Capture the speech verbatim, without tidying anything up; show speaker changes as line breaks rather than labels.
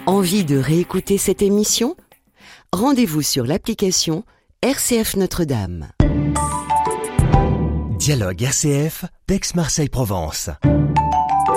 Envie de réécouter cette émission ? Rendez-vous sur l'application R C F Notre-Dame.
Dialogue R C F, d'Aix-Marseille-Provence.